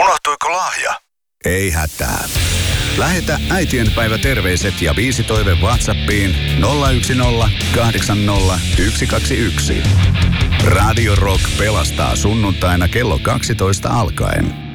Unohtuiko lahja? Ei hätää. Lähetä äitienpäiväterveiset ja biisitoive WhatsAppiin 010 80 121. Radio Rock pelastaa sunnuntaina kello 12 alkaen.